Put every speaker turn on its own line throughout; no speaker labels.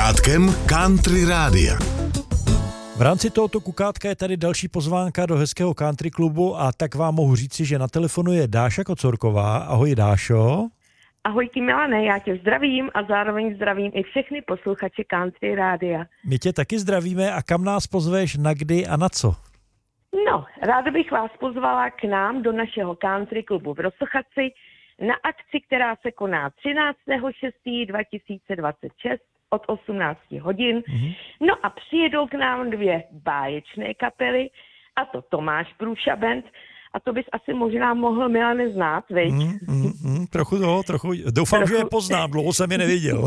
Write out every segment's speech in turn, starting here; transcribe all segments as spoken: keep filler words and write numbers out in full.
Kukátkem Country Rádia.
V rámci tohoto kukátka je tady další pozvánka do hezkého country klubu a tak vám mohu říci, že na telefonu je Dáša Kocorková. Ahoj Dášo.
Ahojky Milane, já tě zdravím a zároveň zdravím i všechny posluchače Country Rádia.
My tě taky zdravíme a kam nás pozveš, na kdy a na co?
No, ráda bych vás pozvala k nám do našeho country klubu v Rosochaci na akci, která se koná třináctého šestého dva tisíce dvacet šest od osmnácti hodin. Mm-hmm. No a přijedou k nám dvě báječné kapely, a to Tomáš Průša Band, a to bys asi možná mohl Milane znát, viď?
Mm, mm, mm, trochu toho, trochu, doufám, trochu... že je poznám, dlouho jsem je neviděl.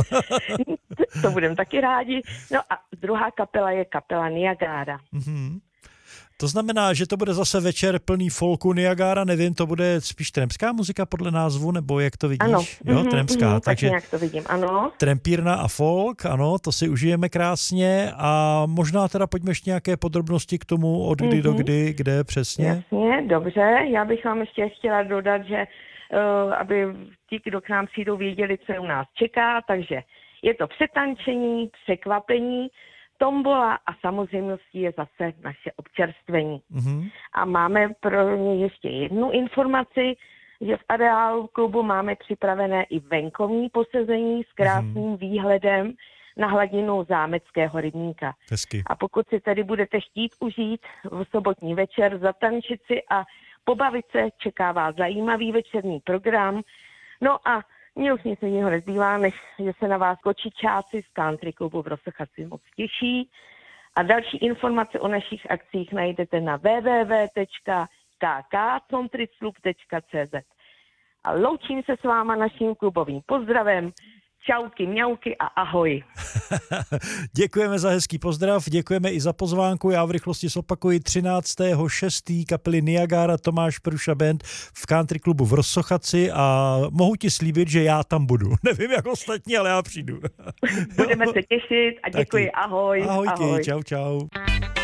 To budem taky rádi. No a druhá kapela je kapela Niagara.
Mm-hmm. To znamená, že to bude zase večer plný folku Niagara, nevím, to bude spíš trampská muzika podle názvu, nebo jak to vidíš?
Ano,
jo,
mm-hmm,
trampská,
mm-hmm,
takže
tak nějak to vidím, ano.
Trampírna a folk, ano, to si užijeme krásně a možná teda pojďme ještě nějaké podrobnosti k tomu, od kdy mm-hmm. do kdy, kde přesně?
Jasně, dobře, já bych vám ještě chtěla dodat, že uh, aby ti, kdo k nám přijdou, věděli, co u nás čeká, takže je to přetančení, překvapení, tombola a samozřejmostí je zase naše občerstvení. Mm-hmm. A máme pro ně ještě jednu informaci, že v areálu klubu máme připravené i venkovní posezení s krásným mm-hmm. výhledem na hladinu zámeckého rybníka.
Hezky. A
pokud si tedy budete chtít užít v sobotní večer, zatančit si a pobavit se, čeká vás zajímavý večerní program. No a mně už nic jiného nezbývá, než že se na vás kočičáci z country klubu v Rosochaci moc těší. A další informace o našich akcích najdete na w w w tečka k k country club tečka c z. A loučím se s váma naším klubovým pozdravem. Čauky, mňauky a ahoj.
Děkujeme za hezký pozdrav, děkujeme i za pozvánku. Já v rychlosti zopakuji třináctého šestého kapely Niagara Tomáš Průša Band v country klubu v Rosochaci a mohu ti slíbit, že já tam budu. Nevím jak ostatní, ale já přijdu.
Budeme se těšit a děkuji. Taky. Ahoj.
Ahojky,
ahoj.
Čau, čau.